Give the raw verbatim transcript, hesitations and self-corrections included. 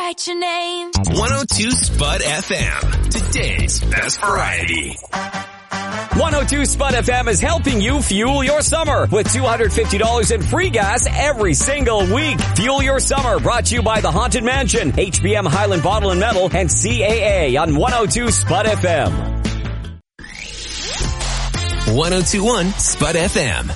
write your name. one oh two Spud F M, today's best variety. one oh two Spud F M is helping you fuel your summer with two hundred fifty dollars in free gas every single week. Fuel your summer brought to you by the Haunted Mansion, H B M Highland Bottle and Metal, and C A A on one oh two Spud F M. one oh two point one Spud F M.